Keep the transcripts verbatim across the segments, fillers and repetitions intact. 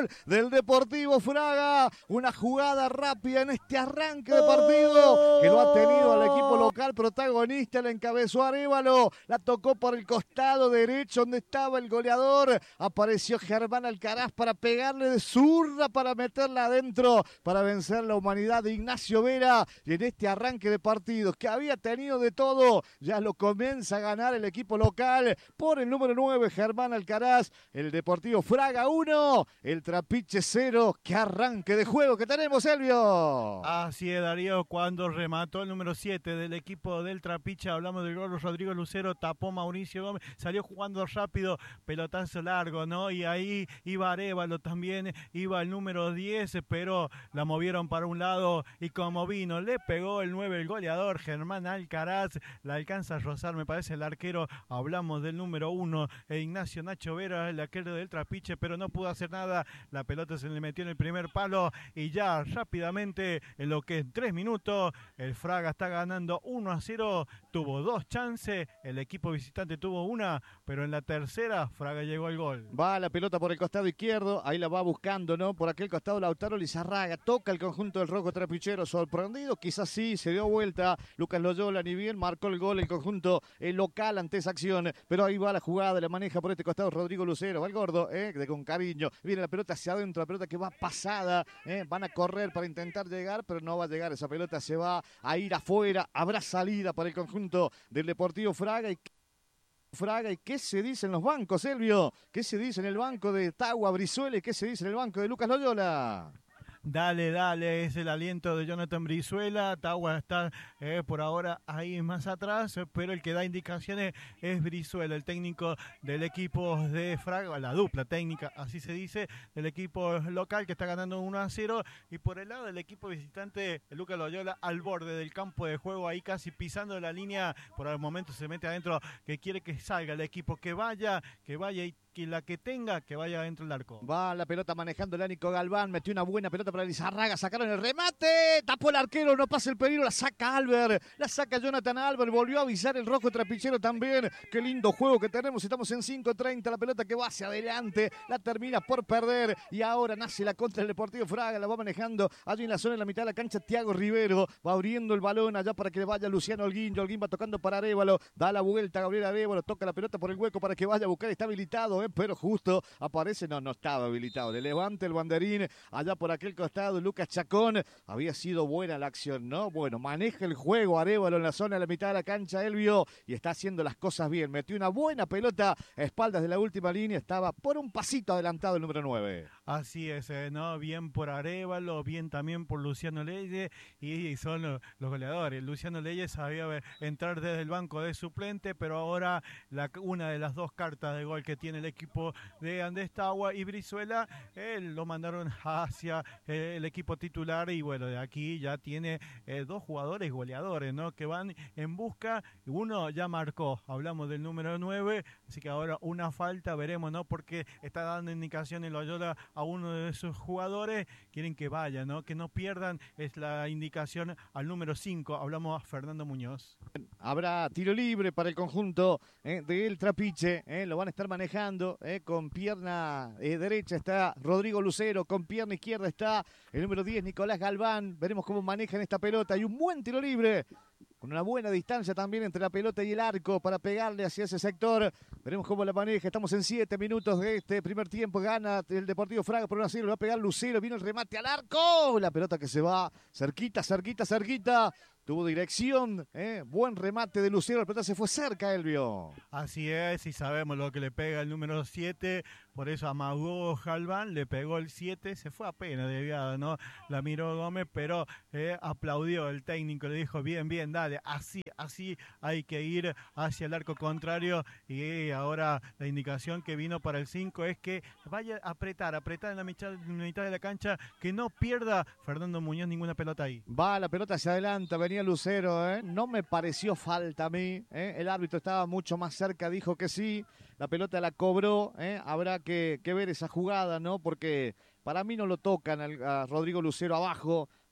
del Deportivo Fraga. Una jugada rápida en este arranque de partido que lo ha tenido al equipo local protagonista. La encabezó Arévalo, la tocó por el costado derecho donde estaba el goleador. Apareció Germán Alcaraz para pegarle de zurda, para meterla adentro, para vencer la humanidad de Ignacio Vera. Y en este arranque de partidos que había tenido de todo, ya lo comienza a ganar el equipo local por el número nueve, Germán Alcaraz. El Deportivo Fraga uno, el Trapiche cero. ¡Qué arranque de juego que tenemos, Elvio! Así es, Darío, cuando remató el número siete del equipo del Trapiche, hablamos del gol Rodrigo Lucero, tapó Mauricio Gómez, salió jugando rápido, pelotazo largo, ¿no? Y ahí iba Arévalo también, iba el número diez, pero la movieron para un lado y como vino, le pegó el nueve, el goleador Germán Alcaraz, la alcanza a rozar, me parece, el arquero. Hablamos del número uno, Ignacio Nacho Vera, el arquero del Trapiche, pero no pudo hacer nada. La pelota se le metió en el primer palo y ya rápidamente, en lo que es tres minutos, el Fraga está ganando uno a cero. Tuvo dos chances, el equipo visitante tuvo una, pero en la tercera Fraga llegó al gol. Va la pelota por el costado izquierdo, ahí la va buscando, ¿no? Por aquel costado Lautaro Lizarraga, toca el conjunto del rojo trapichero, sorprendido, quizás sí, se dio vuelta Lucas Loyola, ni bien marcó el gol el conjunto el local ante esa acción, pero ahí va la jugada, la maneja por este costado Rodrigo Lucero, va el gordo, ¿eh? De con cariño, viene la pelota hacia adentro, la pelota que va pasada, ¿eh? Van a correr para intentar llegar, pero no va a llegar, esa pelota se va a ir afuera, habrá salida para el conjunto del Deportivo Fraga. Y Fraga, ¿y qué se dice en los bancos, Elvio? ¿Qué se dice en el banco de Tagua Brizuela y qué se dice en el banco de Lucas Loyola? Dale, dale, es el aliento de Jonathan Brizuela. Tagua está eh, por ahora ahí más atrás, pero el que da indicaciones es Brizuela, el técnico del equipo de Fraga, la dupla técnica, así se dice, del equipo local que está ganando uno a cero. Y por el lado del equipo visitante, Lucas Loyola al borde del campo de juego, ahí casi pisando la línea, por el momento se mete adentro, que quiere que salga el equipo, que vaya, que vaya y que la que tenga, que vaya dentro del arco. Va la pelota manejando el Nico Galván, metió una buena pelota para Lizarraga, sacaron el remate, tapó el arquero, no pasa el peligro, la saca Albert, la saca Jonathan Albert, volvió a avisar el rojo trapichero también. Qué lindo juego que tenemos, estamos en cinco treinta, la pelota que va hacia adelante, la termina por perder y ahora nace la contra del Deportivo Fraga, la va manejando allí en la zona, en la mitad de la cancha, Thiago Rivero, va abriendo el balón allá para que le vaya Luciano Holguín, Holguín va tocando para Arévalo, da la vuelta Gabriel Arévalo, toca la pelota por el hueco para que vaya a buscar, está habilitado, ¿eh? Pero justo aparece, no, no estaba habilitado, le levanta el banderín allá por aquel costado, Lucas Chacón, había sido buena la acción, ¿no? Bueno, maneja el juego Arévalo en la zona de la mitad de la cancha, Elvio, y está haciendo las cosas bien, metió una buena pelota a espaldas de la última línea, estaba por un pasito adelantado el número nueve. Así es, eh, ¿no? Bien por Arévalo, bien también por Luciano Leyes, y son los, los goleadores. Luciano Leyes sabía entrar desde el banco de suplente, pero ahora la, una de las dos cartas de gol que tiene el equipo de Andrés Tagua y Brizuela, eh, lo mandaron hacia eh, el equipo titular, y bueno, de aquí ya tiene eh, dos jugadores goleadores, ¿no? Que van en busca, uno ya marcó, hablamos del número nueve, así que ahora una falta, veremos, ¿no? Porque está dando indicaciones Loyola a uno de sus jugadores, quieren que vaya, ¿no? Que no pierdan, es la indicación al número cinco, hablamos a Fernando Muñoz. Habrá tiro libre para el conjunto eh, del Trapiche, eh, lo van a estar manejando, eh, con pierna eh, derecha está Rodrigo Lucero, con pierna izquierda está el número diez, Nicolás Galván, veremos cómo manejan esta pelota, y un buen tiro libre, con una buena distancia también entre la pelota y el arco para pegarle hacia ese sector. Veremos cómo la maneja. Estamos en siete minutos de este primer tiempo. Gana el Deportivo Fraga por una serie. Lo va a pegar Lucero. Viene el remate al arco. La pelota que se va cerquita, cerquita, cerquita. Tuvo dirección, ¿eh? Buen remate de Lucero, la pelota se fue cerca, Elvio. Así es, y sabemos lo que le pega el número siete, por eso amagó Galván, le pegó el siete, se fue apenas desviado, ¿no? La miró Gómez, pero eh, aplaudió el técnico, le dijo, bien, bien, dale, así, así hay que ir hacia el arco contrario, y ahora la indicación que vino para el cinco es que vaya a apretar, apretar en la mitad, en la mitad de la cancha, que no pierda Fernando Muñoz ninguna pelota ahí. Va, la pelota se adelanta, venía Lucero, ¿eh? No me pareció falta a mí, ¿eh? El árbitro estaba mucho más cerca, dijo que sí, la pelota la cobró, ¿eh? Habrá que, que ver esa jugada, ¿no? Porque para mí no lo tocan a Rodrigo Lucero abajo,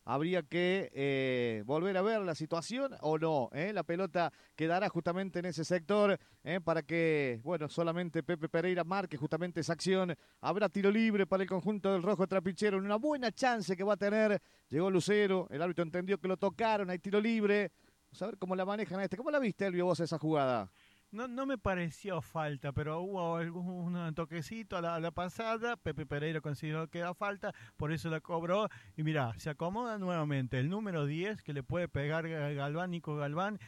habría que eh, volver a ver la situación o no. ¿eh? La pelota quedará justamente en ese sector ¿eh? para que, bueno, solamente Pepe Pereira marque justamente esa acción. Habrá tiro libre para el conjunto del rojo trapichero, en una buena chance que va a tener. Llegó Lucero, el árbitro entendió que lo tocaron, hay tiro libre. Vamos a ver cómo la manejan a este. ¿Cómo la viste, Elvio, vos esa jugada? No, no me pareció falta, pero hubo algún toquecito a la, a la pasada. Pepe Pereira consideró que era falta, por eso la cobró. Y mirá, se acomoda nuevamente el número diez que le puede pegar Galván, Nico Galván,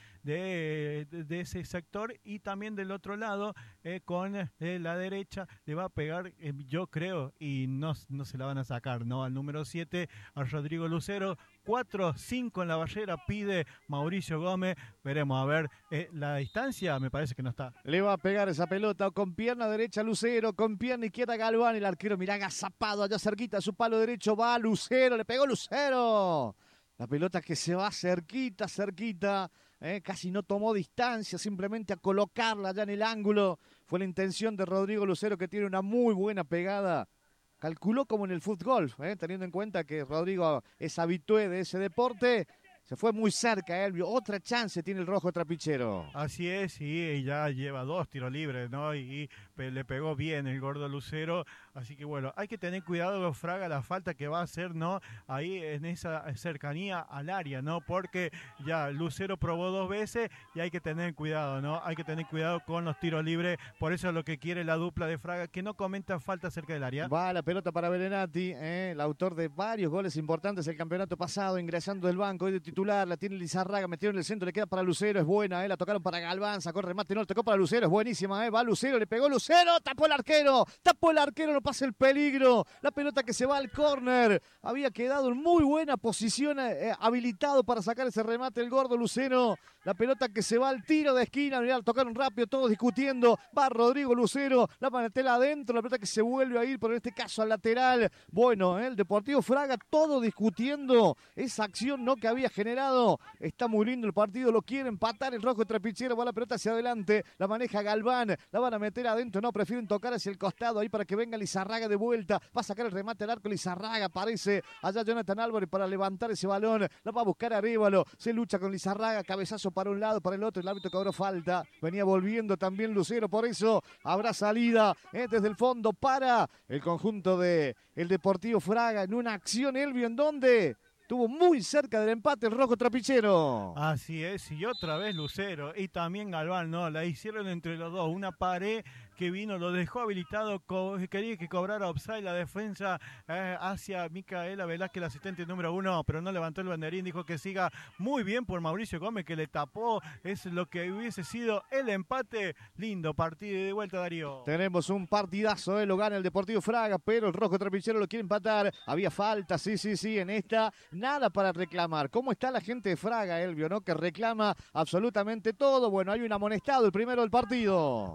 de, de, de ese sector. Y también del otro lado, eh, con eh, la derecha, le va a pegar, eh, yo creo, y no, no se la van a sacar, ¿no? Al número siete, a Rodrigo Lucero. cuatro cinco en la barrera, pide Mauricio Gómez. Veremos, a ver, eh, la distancia me parece que no está. Le va a pegar esa pelota con pierna derecha Lucero, con pierna izquierda Galván, el arquero mirá agazapado allá cerquita de su palo derecho, va Lucero, le pegó Lucero. La pelota que se va cerquita, cerquita, eh, casi no tomó distancia, simplemente a colocarla allá en el ángulo. Fue la intención de Rodrigo Lucero, que tiene una muy buena pegada. Calculó como en el fútbol, eh, teniendo en cuenta que Rodrigo es habitué de ese deporte. Se fue muy cerca, Elvio. Otra chance tiene el rojo trapichero. Así es, sí, y ya lleva dos tiros libres, ¿no? Y, y le pegó bien el gordo Lucero. Así que bueno, hay que tener cuidado, Fraga, la falta que va a hacer, ¿no? Ahí en esa cercanía al área, ¿no? Porque ya Lucero probó dos veces y hay que tener cuidado, ¿no? Hay que tener cuidado con los tiros libres. Por eso es lo que quiere la dupla de Fraga, que no cometa falta cerca del área. Va la pelota para Berenati, ¿eh? El autor de varios goles importantes el campeonato pasado, ingresando del banco, hoy de titular, la tiene Lizarraga, metieron en el centro, le queda para Lucero, es buena, ¿eh? La tocaron para Galván, sacó el remate, no, le tocó para Lucero, es buenísima, ¿eh? Va Lucero, le pegó Lucero, tapó el arquero, tapó el arquero, no pasa el peligro, la pelota que se va al córner, había quedado en muy buena posición, eh, habilitado para sacar ese remate el gordo Lucero, la pelota que se va al tiro de esquina, mirá, tocaron rápido, todos discutiendo, va Rodrigo Lucero, la manetela adentro, la pelota que se vuelve a ir, pero en este caso al lateral, bueno, ¿eh? El Deportivo Fraga, todo discutiendo esa acción, ¿no? Que había generado, está muy lindo el partido, lo quiere empatar el rojo trapichero, va la pelota hacia adelante, la maneja Galván, la van a meter adentro, no, prefieren tocar hacia el costado, ahí para que venga Lizarraga de vuelta, va a sacar el remate al arco, Lizarraga, aparece allá Jonathan Álvarez para levantar ese balón, la va a buscar Arévalo, se lucha con Lizarraga, cabezazo para un lado, para el otro, el árbitro cobró falta, venía volviendo también Lucero, por eso habrá salida eh, desde el fondo para el conjunto de el Deportivo Fraga en una acción, Elvio, en donde estuvo muy cerca del empate el rojo trapichero. Así es, y otra vez Lucero y también Galván, ¿no? La hicieron entre los dos, una pared que vino, lo dejó habilitado, co quería que cobrara offside la defensa eh, hacia Micaela Velázquez, el asistente número uno, pero no levantó el banderín, dijo que siga muy bien por Mauricio Gómez, que le tapó, es lo que hubiese sido el empate. Lindo partido de vuelta, Darío. Tenemos un partidazo, eh, lo gana el Deportivo Fraga, pero el rojo trapichero lo quiere empatar, había falta, sí, sí, sí, en esta, nada para reclamar. ¿Cómo está la gente de Fraga, Elvio, no? Que reclama absolutamente todo, bueno, hay un amonestado, el primero del partido.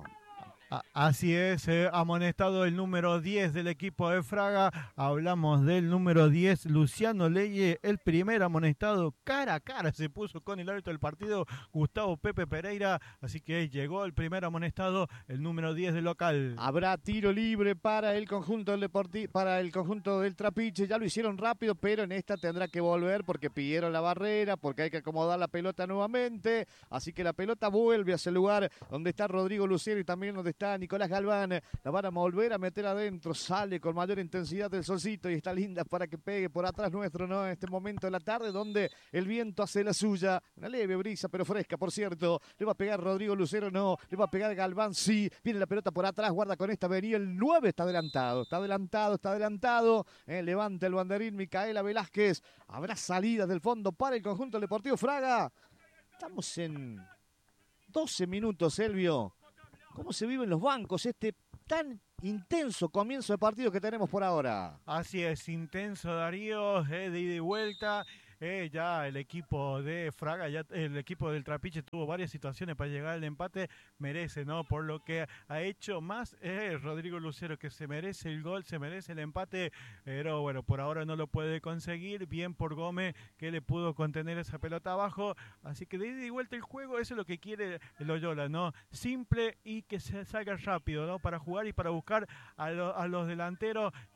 Así es, eh, amonestado el número diez del equipo de Fraga. Hablamos del número diez, Luciano Leye, el primer amonestado. Cara a cara se puso con el árbitro del partido, Gustavo Pepe Pereira. Así que llegó el primer amonestado, el número diez del local. Habrá tiro libre para el conjunto del Deportivo, para el conjunto del Trapiche. Ya lo hicieron rápido, pero en esta tendrá que volver porque pidieron la barrera, porque hay que acomodar la pelota nuevamente. Así que la pelota vuelve hacia el lugar donde está Rodrigo Lucero y también donde está Nicolás Galván, la van a volver a meter adentro, sale con mayor intensidad del solcito y está linda para que pegue por atrás nuestro, ¿no? En este momento de la tarde donde el viento hace la suya, una leve brisa pero fresca, por cierto, le va a pegar Rodrigo Lucero, no, le va a pegar Galván, sí, viene la pelota por atrás, guarda con esta, venía el nueve, está adelantado, está adelantado, está adelantado, eh, levanta el banderín Micaela Velázquez, habrá salidas del fondo para el conjunto Deportivo Fraga, estamos en doce minutos, Elvio. ¿Cómo se viven los bancos este tan intenso comienzo de partido que tenemos por ahora? Así es, intenso, Darío, eh, de ida y vuelta. Eh, ya el equipo de Fraga, ya el equipo del Trapiche tuvo varias situaciones para llegar al empate, merece, ¿no? Por lo que ha hecho más eh, Rodrigo Lucero, que se merece el gol, se merece el empate, pero bueno, por ahora no lo puede conseguir. Bien por Gómez, que le pudo contener esa pelota abajo, así que de ida y vuelta el juego, eso es lo que quiere el Loyola, ¿no? Simple y que se salga rápido, ¿no? Para jugar y para buscar a, lo, a los delanteros.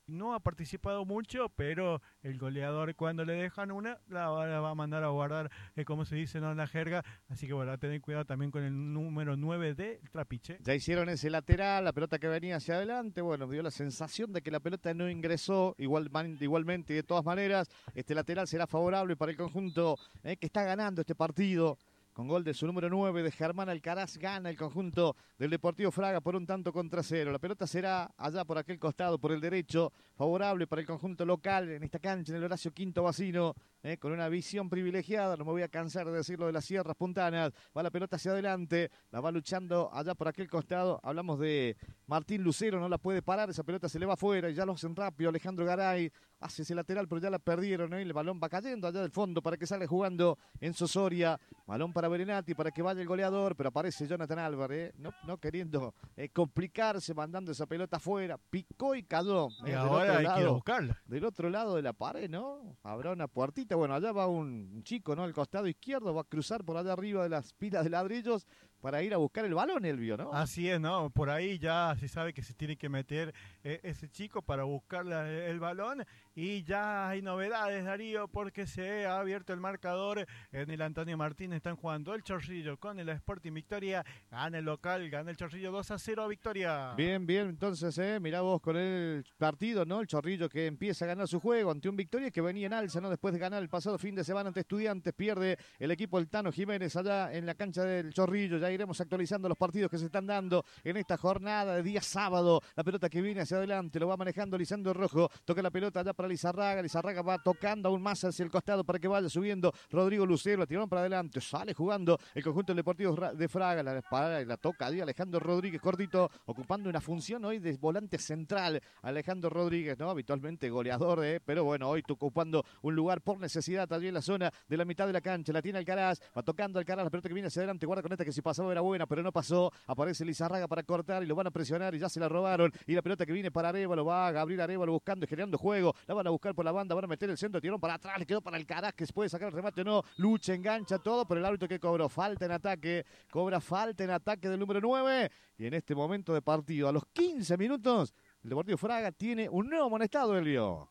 no ha participado mucho, pero el goleador cuando le dejan una, la, la va a mandar a guardar, eh, como se dice, ¿no?, en la jerga. Así que bueno, a tener cuidado también con el número nueve de Trapiche. Ya hicieron ese lateral, la pelota que venía hacia adelante, bueno, me dio la sensación de que la pelota no ingresó, igual, igualmente, de todas maneras, este lateral será favorable para el conjunto eh, que está ganando este partido. Con gol de su número nueve de Germán Alcaraz, gana el conjunto del Deportivo Fraga por un tanto contra cero. La pelota será allá por aquel costado, por el derecho, favorable para el conjunto local en esta cancha, en el Horacio Quinto Bacino, eh, con una visión privilegiada. No me voy a cansar de decirlo de las Sierras Puntanas. Va la pelota hacia adelante, la va luchando allá por aquel costado. Hablamos de Martín Lucero, no la puede parar, esa pelota se le va afuera y ya lo hacen rápido. Alejandro Garay hace ese lateral, pero ya la perdieron, ¿eh? El balón va cayendo allá del fondo para que salga jugando Enzo Soria. Balón para Berenati, para que vaya el goleador, pero aparece Jonathan Álvarez, ¿eh? no, no queriendo eh, complicarse, mandando esa pelota afuera. Picó y cayó. Y ¿eh? ahora hay lado, que ir a buscarla. Del otro lado de la pared, ¿no? Habrá una puertita. Bueno, allá va un chico, ¿no? Al costado izquierdo, va a cruzar por allá arriba de las pilas de ladrillos para ir a buscar el balón, Elvio, ¿no? Así es, ¿no? Por ahí ya se sabe que se tiene que meter eh, ese chico para buscar la, el balón. Y ya hay novedades, Darío, porque se ha abierto el marcador en el Antonio Martínez. Están jugando el Chorrillo con el Sporting Victoria. Gana el local, gana el Chorrillo dos a cero a Victoria. Bien, bien, entonces, eh, mirá vos con el partido, ¿no? El Chorrillo que empieza a ganar su juego ante un Victoria que venía en alza, ¿no? Después de ganar el pasado fin de semana ante Estudiantes, pierde el equipo del Tano Jiménez allá en la cancha del Chorrillo. Ya iremos actualizando los partidos que se están dando en esta jornada de día sábado. La pelota que viene hacia adelante, lo va manejando Lisandro Rojo, toca la pelota allá para Lizarraga, Lizarraga va tocando aún más hacia el costado para que vaya subiendo Rodrigo Lucero, la tiraron para adelante, sale jugando el conjunto del Deportivo de Fraga, la, para, la toca ahí Alejandro Rodríguez, cortito, ocupando una función hoy de volante central, Alejandro Rodríguez, ¿no? Habitualmente goleador, ¿eh? Pero bueno, hoy ocupando un lugar por necesidad allí en la zona de la mitad de la cancha, la tiene Alcaraz, va tocando Alcaraz, la pelota que viene hacia adelante, guarda con esta que si pasaba era buena, pero no pasó, aparece Lizarraga para cortar y lo van a presionar y ya se la robaron, y la pelota que viene para Arévalo, va a Gabriel Arévalo buscando y generando juego, la van a buscar por la banda, van a meter el centro, tirón para atrás, le quedó para Alcaraz, que se puede sacar el remate o no, lucha, engancha todo, pero el árbitro que cobró falta en ataque, cobra falta en ataque del número nueve, y en este momento de partido, a los quince minutos, el Deportivo Fraga tiene un nuevo amonestado, Elvio.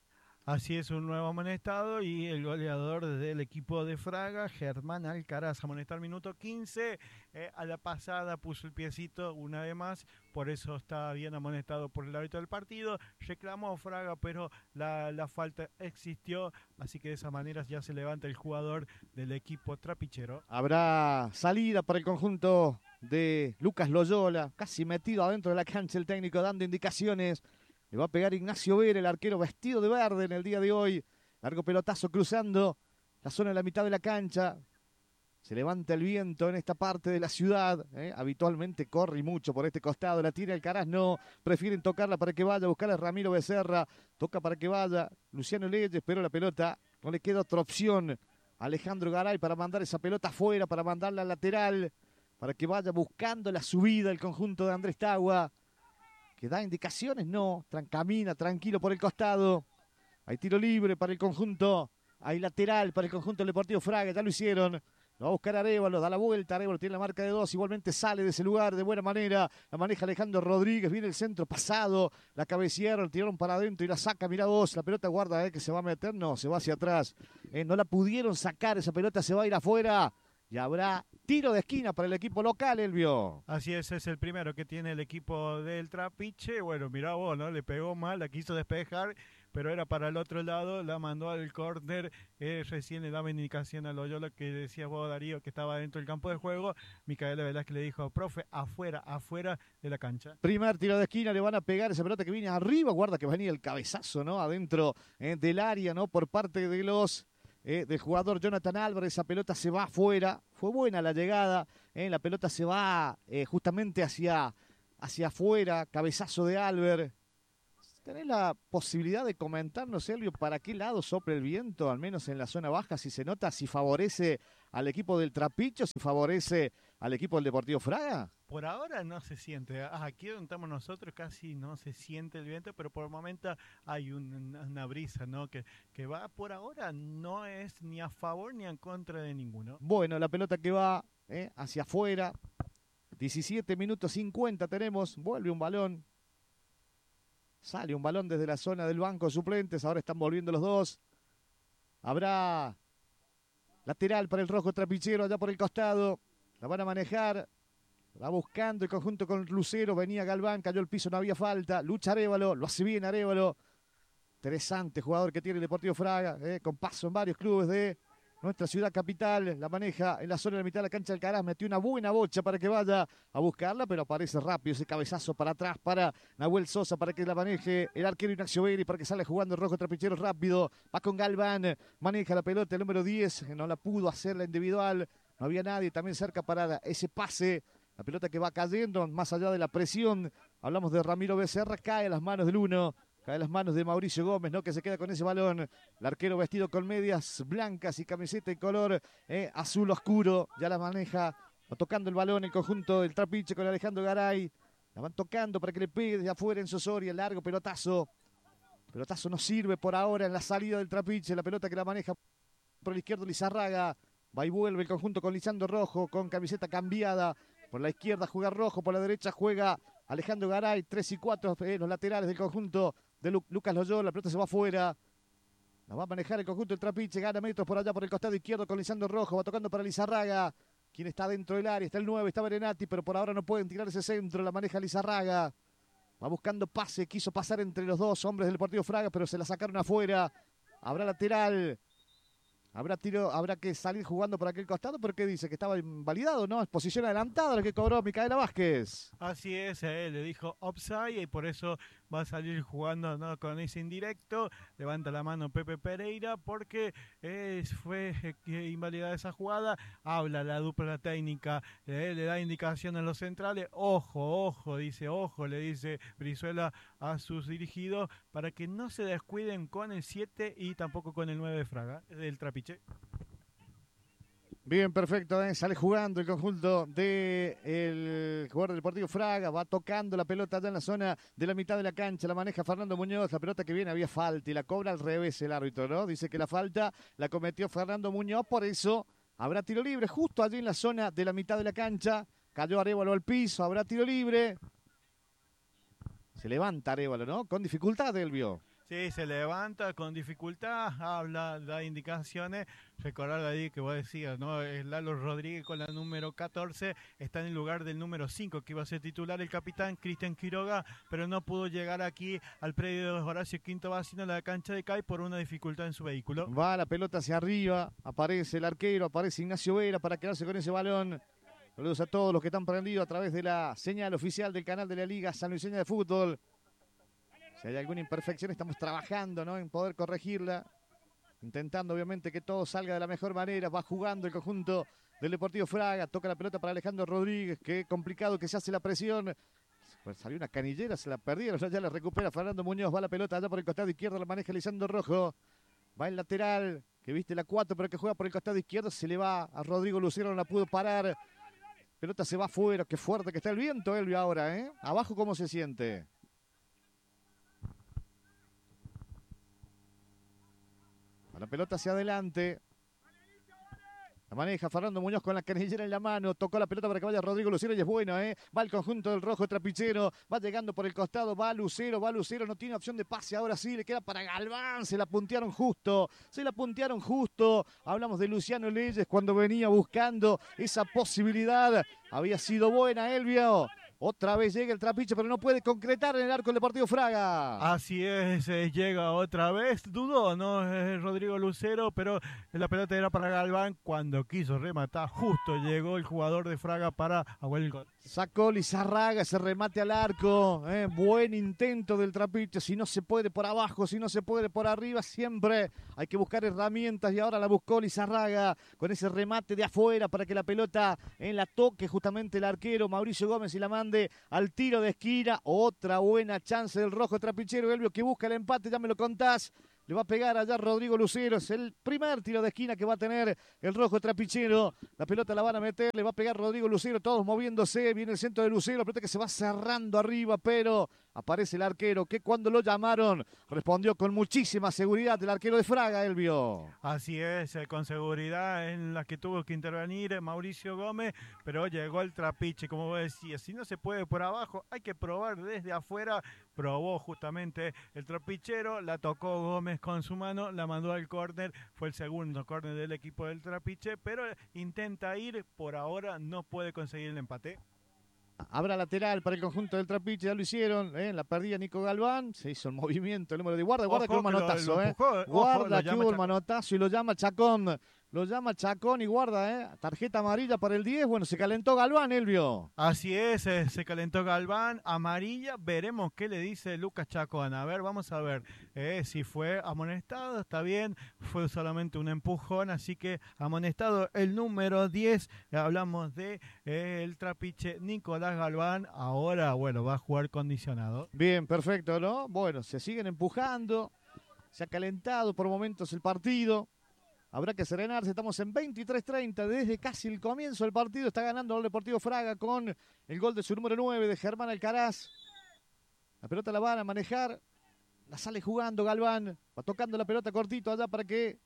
Así es, un nuevo amonestado y el goleador del equipo de Fraga, Germán Alcaraz, amonestar minuto quince, eh, a la pasada puso el piecito una vez más, por eso está bien amonestado por el árbitro del partido, reclamó Fraga, pero la, la falta existió, así que de esa manera ya se levanta el jugador del equipo trapichero. Habrá salida para el conjunto de Lucas Loyola, casi metido adentro de la cancha el técnico dando indicaciones. Le va a pegar Ignacio Vera, el arquero vestido de verde en el día de hoy. Largo pelotazo cruzando la zona de la mitad de la cancha. Se levanta el viento en esta parte de la ciudad. ¿eh? Habitualmente corre mucho por este costado. La tira Alcaraz, no. Prefieren tocarla para que vaya. Buscar a Ramiro Becerra. Toca para que vaya Luciano Leyes, pero la pelota no le queda otra opción. Alejandro Garay para mandar esa pelota afuera, para mandarla al lateral, para que vaya buscando la subida el conjunto de Andrés Tagua. Que da indicaciones, no, Tran camina tranquilo por el costado. Hay tiro libre para el conjunto, hay lateral para el conjunto del Deportivo Fraga, ya lo hicieron. Lo va a buscar Arévalo, da la vuelta, Arévalo tiene la marca de dos, igualmente sale de ese lugar de buena manera. La maneja Alejandro Rodríguez, viene el centro pasado, la cabecearon, el tiraron para adentro y la saca, mirá vos, la pelota guarda, eh, que se va a meter, no, se va hacia atrás. Eh, no la pudieron sacar, esa pelota se va a ir afuera. Y habrá tiro de esquina para el equipo local, Elvio. Así es, es el primero que tiene el equipo del Trapiche. Bueno, mirá vos, ¿no? Le pegó mal, la quiso despejar, pero era para el otro lado, la mandó al córner. Eh, recién le daba indicación a Loyola que decía vos, Darío, que estaba dentro del campo de juego. Micaela Velázquez le dijo, profe, afuera, afuera de la cancha. Primer tiro de esquina, le van a pegar esa pelota que viene arriba. Guarda que venía el cabezazo, ¿no? Adentro eh, del área, ¿no? Por parte de los... Eh, del jugador Jonathan Álvarez, esa pelota se va afuera, fue buena la llegada, eh, la pelota se va eh, justamente hacia, hacia afuera, cabezazo de Álvarez. ¿Tenés la posibilidad de comentarnos, Elvio, para qué lado sopla el viento, al menos en la zona baja, si se nota, si favorece al equipo del Trapicho, si favorece al equipo del Deportivo Fraga? Por ahora no se siente, aquí donde estamos nosotros casi no se siente el viento, pero por el momento hay un, una brisa, ¿no? Que, que va por ahora, no es ni a favor ni en contra de ninguno. Bueno, la pelota que va eh, hacia afuera, diecisiete minutos cincuenta tenemos, vuelve un balón. Sale un balón desde la zona del banco suplentes. Ahora están volviendo los dos. Habrá lateral para el rojo trapichero allá por el costado. La van a manejar. Va buscando el conjunto con Lucero. Venía Galván, cayó al piso, no había falta. Lucha Arévalo, lo hace bien Arévalo. Interesante jugador que tiene el Deportivo Fraga, eh, con paso en varios clubes de nuestra ciudad capital. La maneja en la zona de la mitad de la cancha del Caraz. Metió una buena bocha para que vaya a buscarla, pero aparece rápido ese cabezazo para atrás para Nahuel Sosa, para que la maneje el arquero Ignacio Beri, para que sale jugando el rojo trapichero rápido. Va con Galván, maneja la pelota el número diez, no la pudo hacer la individual. No había nadie también cerca para ese pase. La pelota que va cayendo, más allá de la presión. Hablamos de Ramiro Becerra, cae a las manos del uno. Cae en las manos de Mauricio Gómez, ¿no? Que se queda con ese balón. El arquero vestido con medias blancas y camiseta en color eh, azul oscuro. Ya la maneja, va tocando el balón el conjunto del Trapiche con Alejandro Garay. La van tocando para que le pegue desde afuera en Sosoria. El largo pelotazo. Pelotazo no sirve por ahora en la salida del Trapiche. La pelota que la maneja por el izquierdo Lizarraga. Va y vuelve el conjunto con Lisandro Rojo, con camiseta cambiada. Por la izquierda juega Rojo, por la derecha juega Alejandro Garay. tres y cuatro eh, los laterales del conjunto de Lu Lucas Loyola. La pelota se va afuera. La va a manejar el conjunto del Trapiche. Gana metros por allá por el costado izquierdo con Lisandro Rojo. Va tocando para Lizarraga. Quien está dentro del área. Está el nueve, está Berenati, pero por ahora no pueden tirar ese centro. La maneja Lizarraga. Va buscando pase. Quiso pasar entre los dos hombres del Deportivo Fraga, pero se la sacaron afuera. Habrá lateral. Habrá tiro, habrá que salir jugando por aquel costado, porque dice que estaba invalidado, ¿no? Es posición adelantada la que cobró Micaela Vázquez. Así es, eh, le dijo offside y por eso va a salir jugando, ¿no? Con ese indirecto. Levanta la mano Pepe Pereira porque eh, fue eh, invalidada esa jugada. Habla la dupla técnica, eh, le da indicación a los centrales. Ojo, ojo, dice, ojo, le dice Brizuela a sus dirigidos para que no se descuiden con el siete y tampoco con el nueve de Fraga, del Trapiche. Bien, perfecto, ¿eh? Sale jugando el conjunto del jugador del Deportivo Fraga, va tocando la pelota allá en la zona de la mitad de la cancha, la maneja Fernando Muñoz, la pelota que viene había falta y la cobra al revés el árbitro, ¿no? Dice que la falta la cometió Fernando Muñoz, por eso habrá tiro libre justo allí en la zona de la mitad de la cancha, cayó Arévalo al piso, habrá tiro libre, se levanta Arévalo, ¿no? Con dificultad, Elvio. Sí, se levanta con dificultad, habla, da indicaciones. Recordar ahí que vos decías, ¿no? Es Lalo Rodríguez con la número catorce, está en el lugar del número cinco, que iba a ser titular el capitán Cristian Quiroga, pero no pudo llegar aquí al predio de Horacio Quinto Bacino, en la cancha de C A I, por una dificultad en su vehículo. Va la pelota hacia arriba, aparece el arquero, aparece Ignacio Vera para quedarse con ese balón. Saludos a todos los que están prendidos a través de la señal oficial del canal de la Liga Sanluiseña de Fútbol. Si hay alguna imperfección, estamos trabajando, ¿no? En poder corregirla. Intentando, obviamente, que todo salga de la mejor manera. Va jugando el conjunto del Deportivo Fraga. Toca la pelota para Alejandro Rodríguez. Qué complicado que se hace la presión. Pues salió una canillera, se la perdieron. Ya la recupera Fernando Muñoz. Va la pelota allá por el costado izquierdo. La maneja Lisandro Rojo. Va el lateral, que viste la cuatro, pero que juega por el costado izquierdo. Se le va a Rodrigo Lucero. No la pudo parar. Pelota se va afuera. Qué fuerte que está el viento, Elvio, ahora, ¿eh? Abajo, ¿cómo se siente? La pelota hacia adelante. La maneja Fernando Muñoz con la canillera en la mano. Tocó la pelota para que vaya Rodrigo Lucero y es bueno, ¿eh? Va el conjunto del rojo trapichero. Va llegando por el costado. Va Lucero, va Lucero. No tiene opción de pase. Ahora sí, le queda para Galván. Se la puntearon justo. Se la puntearon justo. Hablamos de Luciano Leyes cuando venía buscando esa posibilidad. Había sido buena, Elvio. Otra vez llega el Trapiche, pero no puede concretar en el arco del Deportivo Fraga. Así es, eh, llega otra vez. Dudó, ¿no? Eh, Rodrigo Lucero, pero la pelota era para Galván. Cuando quiso rematar, justo llegó el jugador de Fraga para abuelo el gol. Sacó Lizarraga ese remate al arco. Eh, buen intento del Trapiche. Si no se puede por abajo, si no se puede por arriba, siempre hay que buscar herramientas. Y ahora la buscó Lizarraga con ese remate de afuera para que la pelota en la toque justamente el arquero Mauricio Gómez y la manda al tiro de esquina. Otra buena chance del rojo trapichero, Elvio, que busca el empate, ya me lo contás. Le va a pegar allá Rodrigo Lucero. Es el primer tiro de esquina que va a tener el rojo trapichero. La pelota la van a meter, le va a pegar Rodrigo Lucero, todos moviéndose. Viene el centro de Lucero, la pelota que se va cerrando arriba, pero aparece el arquero que cuando lo llamaron respondió con muchísima seguridad el arquero de Fraga, Elvio. Así es, con seguridad en la que tuvo que intervenir Mauricio Gómez, pero llegó el Trapiche, como vos decías. Si no se puede por abajo, hay que probar desde afuera. probó justamente el trapichero, la tocó Gómez con su mano, la mandó al córner, fue el segundo córner del equipo del Trapiche, pero intenta ir, por ahora no puede conseguir el empate. Habrá lateral para el conjunto del Trapiche, ya lo hicieron, ¿eh? La perdía Nico Galván, se hizo el movimiento, el número de guarda, guarda Ojo, que hubo un que lo- manotazo, lo ¿eh? empujó, ojo, Guarda lo que llama hubo el Chacón. manotazo y lo llama Chacón, lo llama Chacón y guarda, ¿eh? Tarjeta amarilla para el diez, bueno, se calentó Galván, Elvio. Así es, eh, se calentó Galván, amarilla, veremos qué le dice Lucas Chacón. A ver, vamos a ver eh, si fue amonestado, está bien, fue solamente un empujón, así que amonestado el número diez, hablamos de eh, el Trapiche Nicolás Galván, ahora, bueno, va a jugar condicionado. Bien, perfecto, ¿no? Bueno, se siguen empujando, se ha calentado por momentos el partido. Habrá que serenarse, estamos en veintitrés treinta, desde casi el comienzo del partido está ganando el Deportivo Fraga con el gol de su número nueve de Germán Alcaraz. La pelota la van a manejar, la sale jugando Galván, va tocando la pelota cortito allá para que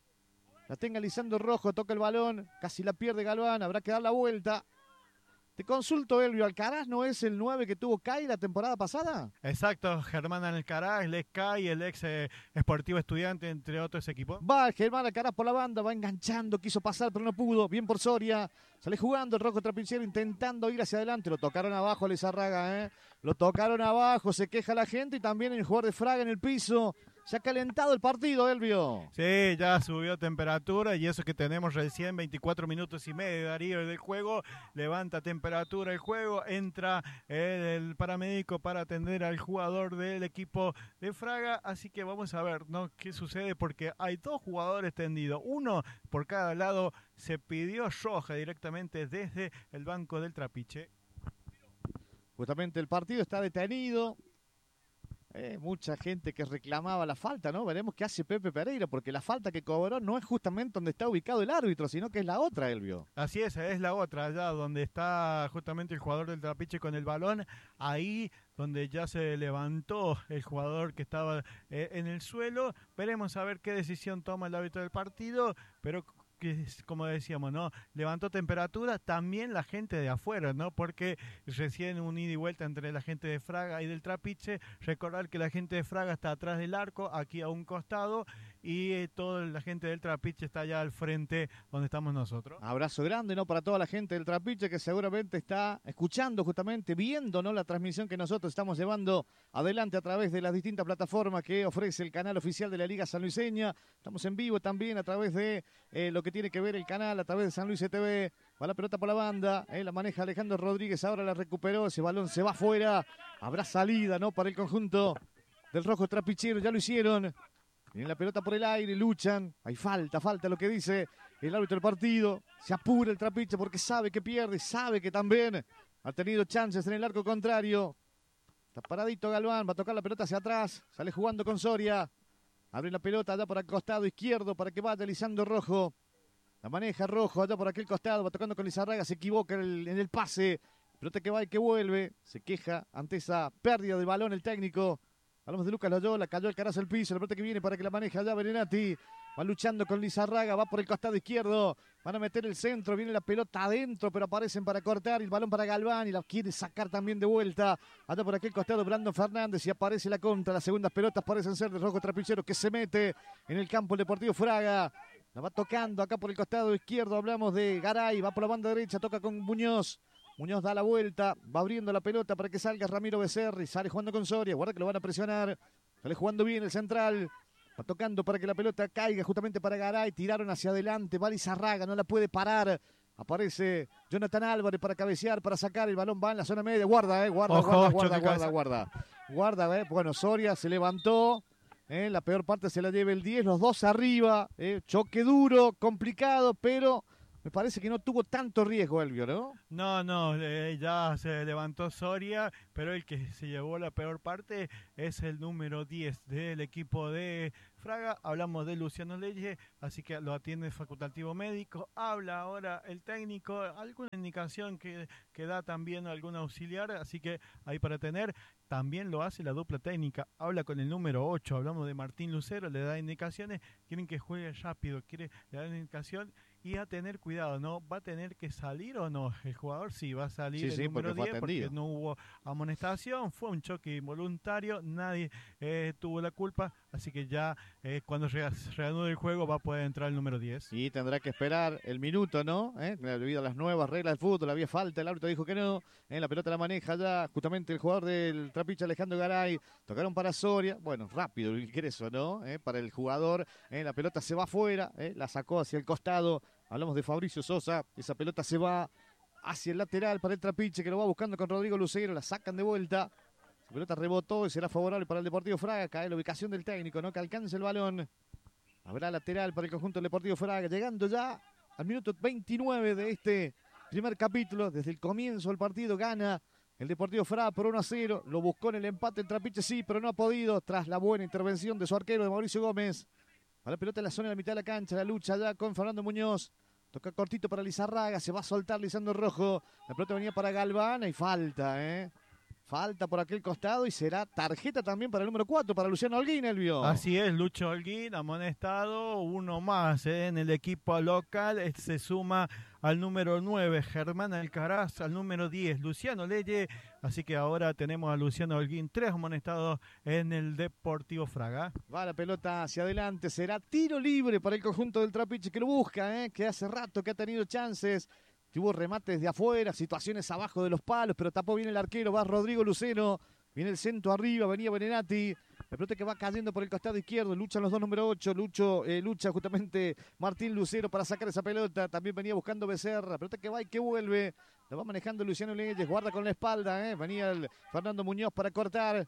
la tenga Lisandro Rojo, toca el balón, casi la pierde Galván, habrá que dar la vuelta. Te consulto, Elvio, ¿Alcaraz no es el nueve que tuvo Cay la temporada pasada? Exacto, Germán Alcaraz, el ex C A I, el ex eh, Sportivo Estudiante, entre otros equipos. Va Germán Alcaraz por la banda, va enganchando, quiso pasar pero no pudo, bien por Soria, sale jugando el Rojo Trapichero intentando ir hacia adelante, lo tocaron abajo a Lizarraga, ¿eh? Lo tocaron abajo, se queja la gente y también el jugador de Fraga en el piso. Se ha calentado el partido, Elvio. Sí, ya subió temperatura y eso que tenemos recién veinticuatro minutos y medio, Darío, del juego. Levanta temperatura el juego, entra eh, el paramédico para atender al jugador del equipo de Fraga. Así que vamos a ver, ¿no?, qué sucede, porque hay dos jugadores tendidos, uno por cada lado. Se pidió roja directamente desde el banco del Trapiche. Justamente el partido está detenido. Eh, mucha gente que reclamaba la falta, ¿no? Veremos qué hace Pepe Pereira, porque la falta que cobró no es justamente donde está ubicado el árbitro, sino que es la otra, Elvio. Así es, es la otra, allá donde está justamente el jugador del Trapiche con el balón, ahí donde ya se levantó el jugador que estaba eh, en el suelo. Veremos a ver qué decisión toma el árbitro del partido, pero que, como decíamos, ¿no?, levantó temperatura también la gente de afuera, ¿no?, porque recién un ida y vuelta entre la gente de Fraga y del Trapiche. Recordar que la gente de Fraga está atrás del arco, aquí a un costado, y eh, toda la gente del Trapiche está allá al frente donde estamos nosotros. Abrazo grande, ¿no?, para toda la gente del Trapiche que seguramente está escuchando justamente, viendo, ¿no?, la transmisión que nosotros estamos llevando adelante a través de las distintas plataformas que ofrece el canal oficial de la Liga Sanluiseña. Estamos en vivo también a través de eh, lo que tiene que ver el canal, a través de San Luis T V. Va la pelota por la banda, eh, la maneja Alejandro Rodríguez, ahora la recuperó, ese balón se va afuera. Habrá salida, ¿no?, para el conjunto del Rojo Trapichero, ya lo hicieron. Tienen la pelota por el aire, luchan. Hay falta, falta lo que dice el árbitro del partido. Se apura el Trapiche porque sabe que pierde, sabe que también ha tenido chances en el arco contrario. Está paradito Galván, va a tocar la pelota hacia atrás. Sale jugando con Soria. Abre la pelota allá por el costado izquierdo para que vaya Lisandro Rojo. La maneja Rojo allá por aquel costado, va tocando con Lizarraga, se equivoca en el, en el pase. Pelota que va y que vuelve. Se queja ante esa pérdida de balón el técnico. Hablamos de Lucas Loyola, cayó el carazo al piso, la pelota que viene para que la maneje allá Berenati. Va luchando con Lizarraga, va por el costado izquierdo. Van a meter el centro, viene la pelota adentro, pero aparecen para cortar. Y el balón para Galván y la quiere sacar también de vuelta. Allá por aquel costado Brandon Fernández y aparece la contra. Las segundas pelotas parecen ser de Rojo Trapichero que se mete en el campo el Deportivo Fraga. La va tocando acá por el costado izquierdo. Hablamos de Garay, va por la banda derecha, toca con Muñoz. Muñoz da la vuelta, va abriendo la pelota para que salga Ramiro Becerri, sale jugando con Soria, guarda que lo van a presionar, sale jugando bien el central, va tocando para que la pelota caiga justamente para Garay, tiraron hacia adelante, va Lizarraga, no la puede parar, aparece Jonathan Álvarez para cabecear, para sacar, el balón va en la zona media, guarda, eh, guarda, Ojo, guarda, guarda, choque guarda, guarda, guarda, eh, bueno, Soria se levantó, eh, la peor parte se la lleva el diez, los dos arriba, eh, choque duro, complicado, pero... Me parece que no tuvo tanto riesgo, Elvio, ¿no? No, no, eh, ya se levantó Soria, pero el que se llevó la peor parte es el número diez del equipo de Fraga, hablamos de Luciano Leyes, así que lo atiende el facultativo médico, habla ahora el técnico, alguna indicación que, que da también algún auxiliar, así que ahí para tener, también lo hace la dupla técnica, habla con el número ocho, hablamos de Martín Lucero, le da indicaciones, quieren que juegue rápido, quiere le da indicación y a tener cuidado, ¿no? ¿Va a tener que salir o no? El jugador sí va a salir sí, el sí, número porque diez porque no hubo amonestación, fue un choque involuntario, nadie eh, tuvo la culpa, así que ya eh, cuando se reanude el juego va a poder entrar el número diez. Y tendrá que esperar el minuto, ¿no? ¿Eh? Debido a las nuevas reglas del fútbol, había falta, el árbitro dijo que no, ¿eh? La pelota la maneja ya justamente el jugador del Trapiche, Alejandro Garay, tocaron para Soria, bueno, rápido el ingreso, ¿no? ¿Eh? Para el jugador, ¿eh? La pelota se va afuera, ¿eh? La sacó hacia el costado, hablamos de Fabricio Sosa, esa pelota se va hacia el lateral para el Trapiche, que lo va buscando con Rodrigo Lucero, la sacan de vuelta, la pelota rebotó y será favorable para el Deportivo Fraga, cae la ubicación del técnico, ¿no? Que alcance el balón. Habrá lateral para el conjunto del Deportivo Fraga, llegando ya al minuto veintinueve de este primer capítulo. Desde el comienzo del partido gana el Deportivo Fraga por uno a cero. Lo buscó en el empate el Trapiche, sí, pero no ha podido tras la buena intervención de su arquero, de Mauricio Gómez. A la pelota en la zona de la mitad de la cancha, la lucha ya con Fernando Muñoz. Toca cortito para Lizarraga, se va a soltar Lisandro Rojo. La pelota venía para Galván y falta, ¿eh? Falta por aquel costado y será tarjeta también para el número cuatro, para Luciano Holguín, Elvio. Así es, Lucho Holguín, amonestado, uno más ¿eh? en el equipo local, este se suma al número nueve, Germán Alcaraz, al número diez, Luciano Leye, así que ahora tenemos a Luciano Holguín, tres amonestados en el Deportivo Fraga. Va la pelota hacia adelante, será tiro libre para el conjunto del Trapiche que lo busca, ¿eh? Que hace rato que ha tenido chances. Tuvo remates de afuera, situaciones abajo de los palos, pero tapó bien el arquero, va Rodrigo Lucero, viene el centro arriba, venía Berenati, la pelota que va cayendo por el costado izquierdo, luchan los dos número ocho, Lucho, eh, lucha justamente Martín Lucero para sacar esa pelota, también venía buscando Becerra, la pelota que va y que vuelve, la va manejando Luciano Leyes, guarda con la espalda, eh, venía el Fernando Muñoz para cortar.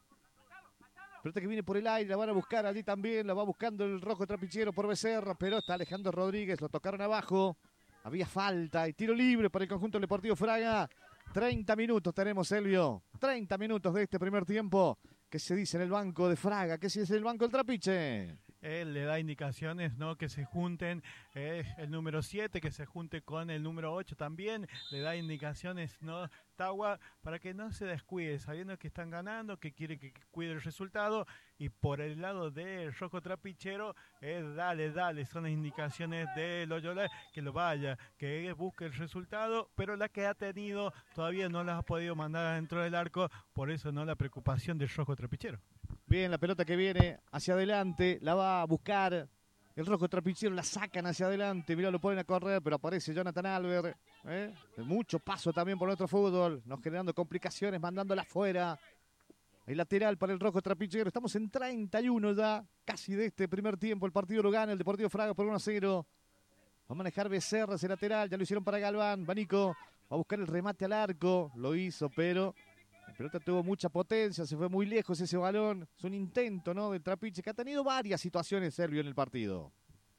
Pelota que viene por el aire, la van a buscar allí también, la va buscando el rojo trapichero por Becerra, pero está Alejandro Rodríguez, lo tocaron abajo. Había falta y tiro libre para el conjunto Deportivo Fraga. treinta minutos tenemos, Elvio. treinta minutos de este primer tiempo. ¿Qué se dice en el banco de Fraga? ¿Qué se dice en el banco del Trapiche? Él le da indicaciones, ¿no? Que se junten eh, el número siete, que se junte con el número ocho también. Le da indicaciones, ¿no? Tawa, para que no se descuide, sabiendo que están ganando, que quiere que cuide el resultado. Y por el lado del rojo trapichero, eh, dale, dale, son las indicaciones de Loyola, que lo vaya, que busque el resultado, pero la que ha tenido todavía no las ha podido mandar dentro del arco, por eso no la preocupación del rojo trapichero. Bien, la pelota que viene hacia adelante, la va a buscar el rojo trapichero, la sacan hacia adelante, mirá, lo ponen a correr, pero aparece Jonathan Albert, ¿eh? Mucho paso también por nuestro fútbol, nos generando complicaciones, mandándola afuera. El lateral para el rojo trapichero, estamos en treinta y uno ya, casi de este primer tiempo, el partido lo gana el Deportivo Fraga por uno a cero. Va a manejar Becerra ese lateral, ya lo hicieron para Galván, Banico va a buscar el remate al arco, lo hizo, pero la pelota tuvo mucha potencia, se fue muy lejos ese balón. Es un intento, ¿no? Del Trapiche, que ha tenido varias situaciones Servio en el partido.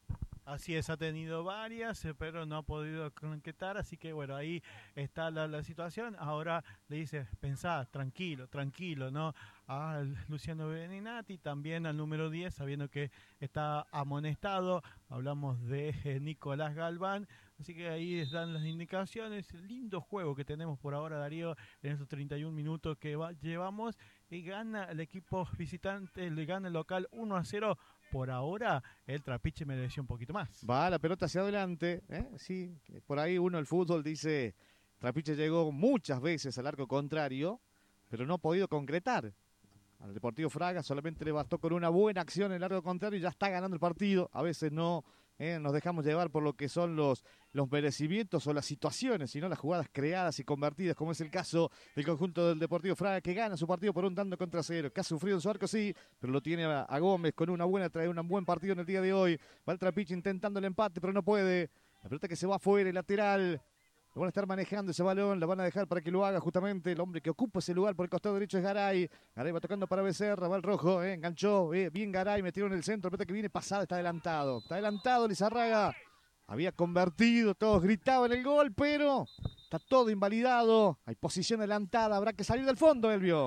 Así es, ha tenido varias, pero no ha podido concretar, así que bueno, ahí está la, la situación. Ahora le dice, pensá, tranquilo, tranquilo, ¿no? A Luciano Beninati, también al número diez, sabiendo que está amonestado. Hablamos de eh, Nicolás Galván, así que ahí dan las indicaciones. Lindo juego que tenemos por ahora, Darío, en estos treinta y un minutos que va, llevamos. Y gana el equipo visitante, le gana el local uno a cero. Por ahora, el Trapiche mereció un poquito más. Va la pelota hacia adelante, ¿eh? Sí, por ahí uno el fútbol dice, Trapiche llegó muchas veces al arco contrario, pero no ha podido concretar. Al Deportivo Fraga solamente le bastó con una buena acción en el arco contrario y ya está ganando el partido. A veces no eh, nos dejamos llevar por lo que son los, los merecimientos o las situaciones, sino las jugadas creadas y convertidas, como es el caso del conjunto del Deportivo Fraga, que gana su partido por un tanto contra cero, que ha sufrido en su arco, sí, pero lo tiene a, a Gómez con una buena, trae un buen partido en el día de hoy. Va el Trapiche intentando el empate, pero no puede. La pelota que se va afuera, el lateral. Lo van a estar manejando ese balón, la van a dejar para que lo haga justamente el hombre que ocupa ese lugar por el costado derecho es Garay. Garay va tocando para Becerra, va el rojo, eh, enganchó, eh, bien Garay, metieron en el centro, pelota que viene pasada, está adelantado. Está adelantado Lizarraga, había convertido, todos gritaban el gol, pero está todo invalidado. Hay posición adelantada, habrá que salir del fondo, Elvio.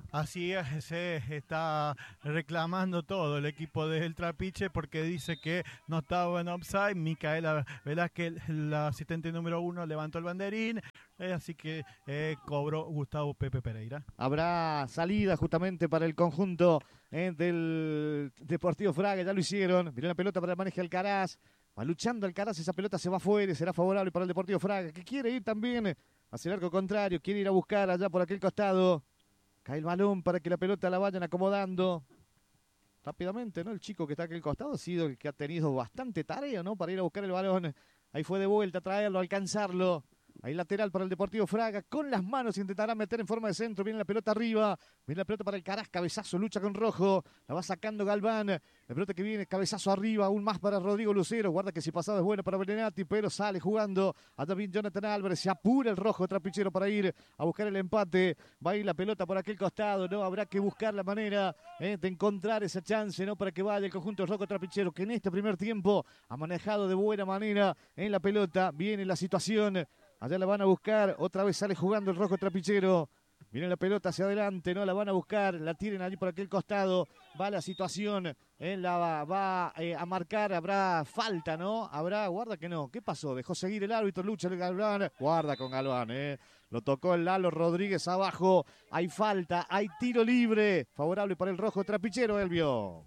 Así es, se está reclamando todo el equipo del Trapiche porque dice que no estaba en offside. Micaela Velázquez, la asistente número uno, levantó el banderín, eh, así que eh, cobró Gustavo Pepe Pereira. Habrá salida justamente para el conjunto eh, del Deportivo Fraga, ya lo hicieron. Miró la pelota para el manejo Alcaraz. Va luchando Alcaraz, esa pelota se va afuera, será favorable para el Deportivo Fraga, que quiere ir también hacia el arco contrario, quiere ir a buscar allá por aquel costado. Cae el balón para que la pelota la vayan acomodando rápidamente, ¿no? El chico que está aquí al costado ha sido el que ha tenido bastante tarea, ¿no? Para ir a buscar el balón. Ahí fue de vuelta, traerlo, alcanzarlo. Ahí lateral para el Deportivo Fraga. Con las manos intentará meter en forma de centro. Viene la pelota arriba. Viene la pelota para el Caraz. Cabezazo, lucha con Rojo. La va sacando Galván. La pelota que viene, cabezazo arriba. Aún más para Rodrigo Lucero. Guarda que si pasado es bueno para Berenati, pero sale jugando. Allá viene Jonathan Álvarez. Se apura el Rojo Trapichero para ir a buscar el empate. Va a ir la pelota por aquel costado, ¿no? Habrá que buscar la manera eh, de encontrar esa chance, ¿no? Para que vaya el conjunto Rojo Trapichero, que en este primer tiempo ha manejado de buena manera en la pelota. Viene la situación. Allá la van a buscar, otra vez sale jugando el Rojo Trapichero. Viene la pelota hacia adelante, no la van a buscar, la tienen allí por aquel costado. Va la situación, él la va, va eh, a marcar, habrá falta, ¿no? Habrá, guarda que no. ¿Qué pasó? Dejó seguir el árbitro, lucha el Galván. Guarda con Galván, ¿eh? Lo tocó el Lalo Rodríguez abajo. Hay falta, hay tiro libre. Favorable para el Rojo Trapichero, Elvio.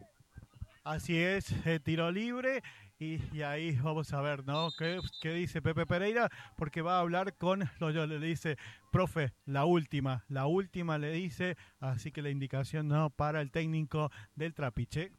Así es, eh, tiro libre. Y, y ahí vamos a ver, ¿no? ¿Qué, ¿Qué dice Pepe Pereira? Porque va a hablar con Loyo, le dice, profe, la última, la última le dice, así que la indicación, ¿no? Para el técnico del Trapiche.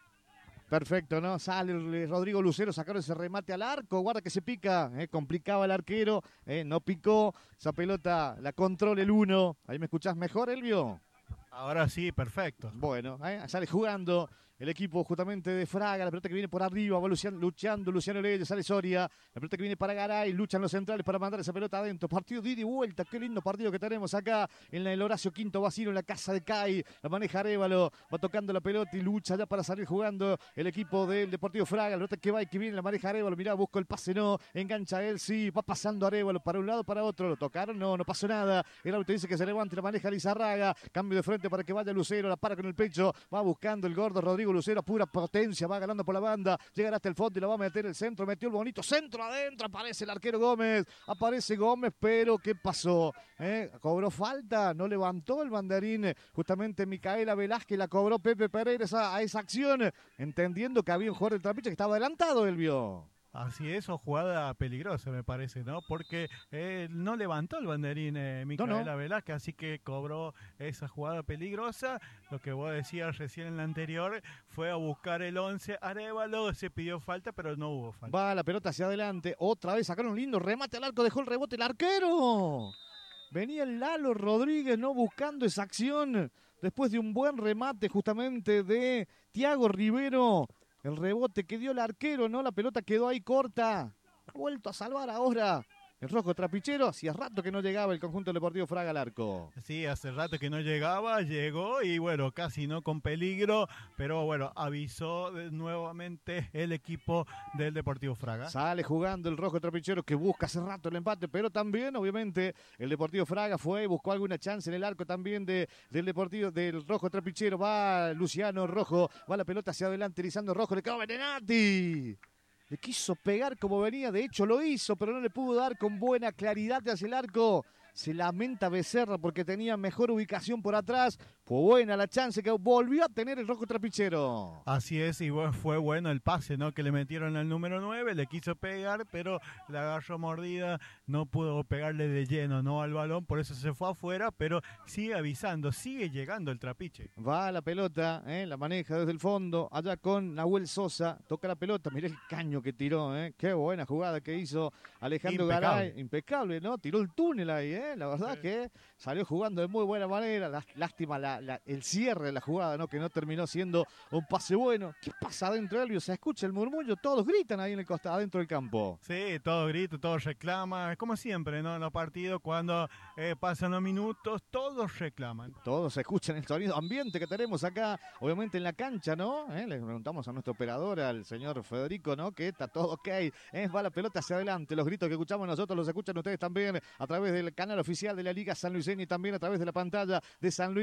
Perfecto, ¿no? Sale Rodrigo Lucero, sacaron ese remate al arco, guarda que se pica, eh, complicaba el arquero, eh, no picó, esa pelota la controla el uno. Ahí me escuchás mejor, Elvio. Ahora sí, perfecto. Bueno, eh, sale jugando el equipo justamente de Fraga, la pelota que viene por arriba, va luchando, luchando Luciano Leyes, sale Soria, la pelota que viene para Garay, luchan los centrales para mandar esa pelota adentro, partido de ida y vuelta, qué lindo partido que tenemos acá en el Horacio Quinto Vacino, en la casa de Cay, la maneja Arévalo, va tocando la pelota y lucha ya para salir jugando el equipo del Deportivo Fraga, la pelota que va y que viene, la maneja Arévalo, mirá, busca el pase, no, engancha él, sí, va pasando Arévalo para un lado, para otro, lo tocaron, no, no pasó nada, el árbitro dice que se levante, la maneja Lizarraga, cambio de frente para que vaya Lucero, la para con el pecho, va buscando el gordo Rodrigo Lucero, pura potencia, va ganando por la banda, llegará hasta el fondo y la va a meter el centro, metió el bonito centro adentro, aparece el arquero Gómez, aparece Gómez, pero ¿qué pasó? ¿Eh? ¿Cobró falta? ¿No levantó el banderín? Justamente Micaela Velázquez la cobró Pepe Pereira esa, a esa acción, entendiendo que había un jugador del Trapiche que estaba adelantado, Elvio. Así es, o jugada peligrosa me parece, ¿no? Porque eh, no levantó el banderín eh, Micaela no, no. Velázquez, así que cobró esa jugada peligrosa. Lo que vos decías recién en la anterior fue a buscar el once. Arévalo se pidió falta, pero no hubo falta. Va la pelota hacia adelante, otra vez sacaron un lindo remate al arco, dejó el rebote el arquero. Venía el Lalo Rodríguez, ¿no? Buscando esa acción después de un buen remate justamente de Thiago Rivero. El rebote que dio el arquero, ¿no? La pelota quedó ahí corta. Ha vuelto a salvar ahora el Rojo Trapichero. Hacía rato que no llegaba el conjunto deportivo Fraga al arco. Sí, hace rato que no llegaba, llegó y bueno, casi no con peligro, pero bueno, avisó nuevamente el equipo del Deportivo Fraga. Sale jugando el Rojo Trapichero que busca hace rato el empate, pero también obviamente el Deportivo Fraga fue y buscó alguna chance en el arco también de, del Deportivo del Rojo Trapichero. Va Luciano Rojo, va la pelota hacia adelante, Lisandro Rojo, le quedó Berenati. Le quiso pegar como venía, de hecho lo hizo, pero no le pudo dar con buena claridad hacia el arco. Se lamenta Becerra porque tenía mejor ubicación por atrás. Fue buena la chance que volvió a tener el Rojo Trapichero. Así es, y fue bueno el pase, ¿no? Que le metieron al número nueve, le quiso pegar, pero la agarró mordida, no pudo pegarle de lleno, ¿no? Al balón, por eso se fue afuera, pero sigue avisando, sigue llegando el Trapiche. Va la pelota, ¿eh? La maneja desde el fondo, allá con Nahuel Sosa, toca la pelota, mirá el caño que tiró, ¿eh? Qué buena jugada que hizo Alejandro Garay, impecable, ¿no? Tiró el túnel ahí, ¿eh? La verdad sí. Que salió jugando de muy buena manera, lástima la, la, el cierre de la jugada, ¿no? Que no terminó siendo un pase bueno. ¿Qué pasa adentro, Elvio? Se escucha el murmullo, todos gritan ahí en el costado, adentro del campo. Sí, todos gritan, todos reclaman, como siempre, ¿no? En los partidos, cuando eh, pasan los minutos, todos reclaman. Todos escuchan el sonido ambiente que tenemos acá, obviamente en la cancha, ¿no? ¿Eh? Le preguntamos a nuestro operador, al señor Federico, ¿no? Que está todo ok, ¿eh? Va la pelota hacia adelante, los gritos que escuchamos nosotros los escuchan ustedes también a través del canal oficial de la Liga Sanluiseña y también a través de la pantalla de San Luis C T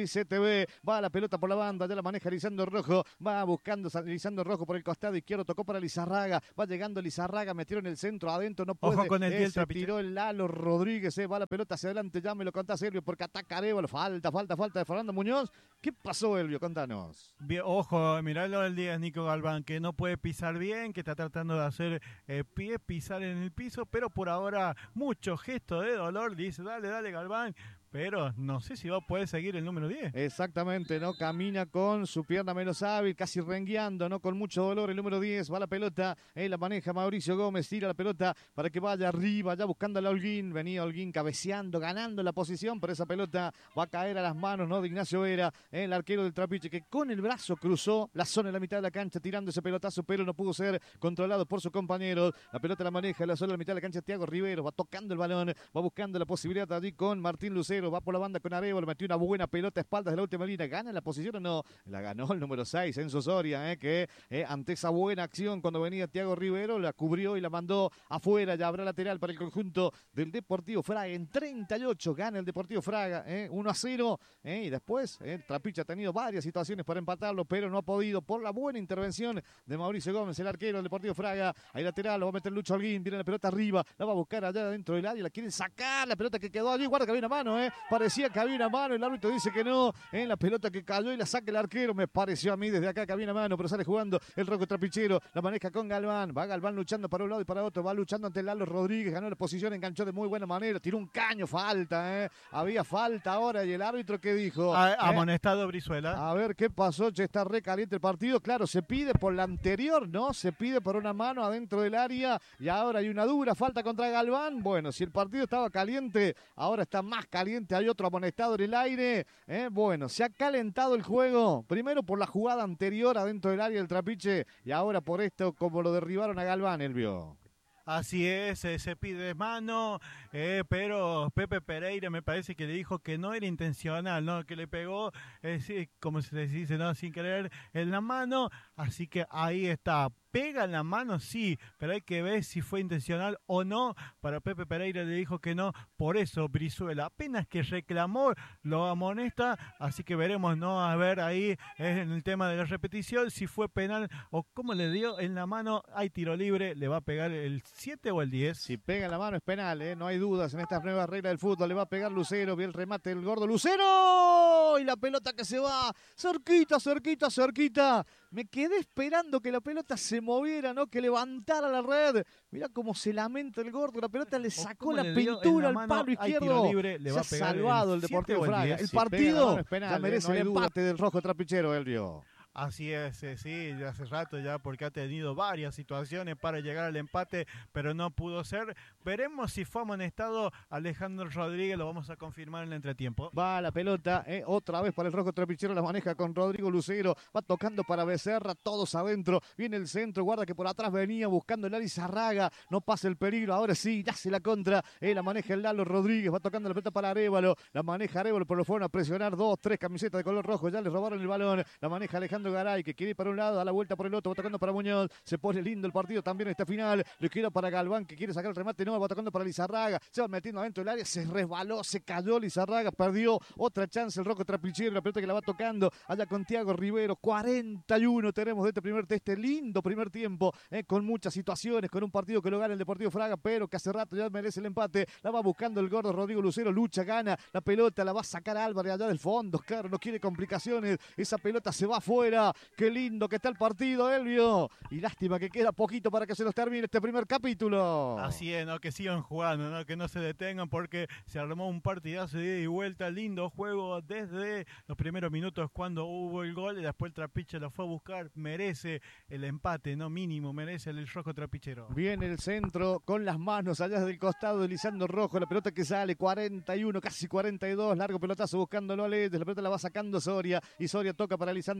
ve, va la pelota por la banda, ya la maneja Lisandro Rojo, va buscando Lisandro Rojo por el costado izquierdo, tocó para Lizarraga, va llegando Lizarraga, metieron el centro adentro, no puede, Ojo con el eh, pie el se Trapiche. tiró el Lalo Rodríguez, eh, va la pelota hacia adelante, ya me lo contá Elvio, porque ataca Arevalo, falta, falta, falta de Fernando Muñoz. ¿Qué pasó, Elvio? Contanos. Bien, ojo, miralo del día, Nico Galván, que no puede pisar bien, que está tratando de hacer eh, pie, pisar en el piso, pero por ahora mucho gesto de dolor, dice, dale, dale Galván, pero no sé si va a poder seguir el número diez. Exactamente, ¿no? Camina con su pierna menos hábil, casi rengueando, ¿no? Con mucho dolor el número diez, va la pelota, eh, la maneja Mauricio Gómez, tira la pelota para que vaya arriba, ya buscando a la Holguín, venía Holguín cabeceando, ganando la posición, pero esa pelota va a caer a las manos, ¿no? De Ignacio Vera, eh, el arquero del Trapiche, que con el brazo cruzó la zona en la mitad de la cancha, tirando ese pelotazo, pero no pudo ser controlado por sus compañeros. La pelota la maneja en la zona de la mitad de la cancha, Thiago Rivero, va tocando el balón, va buscando la posibilidad allí con Martín Lucero, va por la banda con Arevalo, metió una buena pelota a espaldas de la última línea, gana la posición o no, la ganó el número seis, Enzo Soria, eh, que eh, ante esa buena acción cuando venía Thiago Rivero, la cubrió y la mandó afuera, ya habrá lateral para el conjunto del Deportivo Fraga, en treinta y ocho gana el Deportivo Fraga, eh, uno a cero, eh, y después eh, Trapiche ha tenido varias situaciones para empatarlo, pero no ha podido por la buena intervención de Mauricio Gómez, el arquero del Deportivo Fraga, ahí lateral, lo va a meter Lucho Holguín, viene la pelota arriba, la va a buscar allá dentro del área, la quieren sacar, la pelota que quedó allí, guarda que había una mano, eh, parecía que había una mano, el árbitro dice que no, en la pelota que cayó y la saca el arquero, me pareció a mí desde acá que había una mano, pero sale jugando el Rocco Trapichero, la maneja con Galván, va Galván luchando para un lado y para otro, va luchando ante Lalo Rodríguez, ganó la posición, enganchó de muy buena manera, tiró un caño, falta, eh, había falta ahora, y el árbitro ¿qué dijo? Ha, eh, amonestado Brizuela. A ver qué pasó, che, está re caliente el partido, claro, se pide por la anterior, ¿no? Se pide por una mano adentro del área, y ahora hay una dura falta contra Galván, bueno, si el partido estaba caliente, ahora está más caliente, hay otro amonestado en el aire, eh, bueno, se ha calentado el juego, primero por la jugada anterior adentro del área del Trapiche, y ahora por esto, como lo derribaron a Galván, Elvio. Así es, eh, se pide mano, eh, pero Pepe Pereira me parece que le dijo que no era intencional, ¿no? Que le pegó, eh, sí, como se dice, ¿no? Sin querer en la mano, así que ahí está. Pega en la mano, sí, pero hay que ver si fue intencional o no. Para Pepe Pereira le dijo que no, por eso Brizuela apenas que reclamó lo amonesta, así que veremos, ¿no? A ver ahí en el tema de la repetición, si fue penal o cómo le dio en la mano. Hay tiro libre, le va a pegar el siete o el diez. Si pega en la mano es penal, ¿eh? No hay dudas en estas nuevas reglas del fútbol, le va a pegar Lucero, vi el remate del gordo Lucero, y la pelota que se va, cerquita, cerquita, cerquita. Me quedé esperando que la pelota se moviera, ¿no? Que levantara la red. Mirá cómo se lamenta el gordo. La pelota le sacó la pintura al palo izquierdo. Libre, le se va ha a pegar salvado el, el Deportivo Fraga. El si partido es penal, ya merece eh, no el hay empate duda. del rojo Trapichero, Elvio. Así es, eh, sí, ya hace rato ya, porque ha tenido varias situaciones para llegar al empate, pero no pudo ser. Veremos si fue amonestado Alejandro Rodríguez, lo vamos a confirmar en el entretiempo. Va la pelota, eh, otra vez para el rojo Trapichero, la maneja con Rodrigo Lucero, va tocando para Becerra, todos adentro, viene el centro, guarda que por atrás venía buscando el Lizarraga, no pasa el peligro, ahora sí, ya se la contra, eh, la maneja el Lalo Rodríguez, va tocando la pelota para Arevalo, la maneja Arevalo, pero lo fueron a presionar dos, tres camisetas de color rojo, ya le robaron el balón, la maneja Alejandro Garay, que quiere ir para un lado, da la vuelta por el otro, va tocando para Muñoz, se pone lindo el partido también esta final, le queda para Galván, que quiere sacar el remate, no, va tocando para Lizarraga, se va metiendo adentro del área, se resbaló, se cayó Lizarraga, perdió otra chance el rojo Trapichero, la pelota que la va tocando allá con Thiago Rivero, cuarenta y uno tenemos de este primer de este lindo primer tiempo, eh, con muchas situaciones, con un partido que lo gana el Deportivo Fraga, pero que hace rato ya merece el empate, la va buscando el gordo Rodrigo Lucero, lucha, gana, la pelota la va a sacar Álvarez allá del fondo, claro, no quiere complicaciones, esa pelota se va afuera, qué lindo que está el partido, Elvio, y lástima que queda poquito para que se nos termine este primer capítulo. Así es, ¿no? Que sigan jugando, ¿no? Que no se detengan, porque se armó un partidazo de ida y vuelta, lindo juego desde los primeros minutos cuando hubo el gol, y después el Trapiche lo fue a buscar, merece el empate, no mínimo, merece el rojo Trapichero. Viene el centro con las manos allá del costado de Lisandro Rojo, la pelota que sale, cuarenta y uno, casi cuarenta y dos, largo pelotazo buscándolo a Ledes, la pelota la va sacando Soria, y Soria toca para Lisandro Rojo, que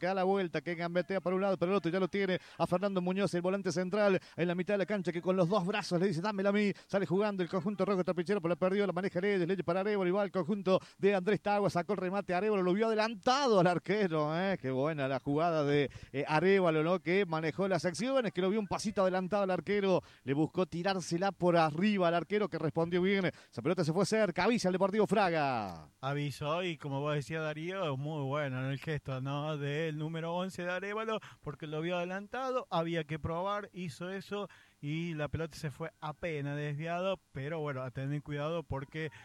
que da la vuelta, que gambetea para un lado, para el otro, ya lo tiene a Fernando Muñoz, el volante central en la mitad de la cancha, que con los dos brazos le dice, dámela a mí, sale jugando el conjunto rojo trapichero, pero la perdió, la maneja Leyes, Leyes para Arevalo, y va el conjunto de Andrés Tagua, sacó el remate a Arevalo, lo vio adelantado al arquero, ¿eh? Qué buena la jugada de eh, Arevalo, ¿no? Que manejó las acciones, que lo vio un pasito adelantado al arquero, le buscó tirársela por arriba al arquero, que respondió bien, esa pelota se fue cerca, avisa el Deportivo Fraga. Avisó y como vos decías Darío, muy bueno en el gesto, ¿no? Del número once de Arevalo, porque lo vio adelantado, había que probar, hizo eso y la pelota se fue apenas desviado, pero bueno, a tener cuidado porque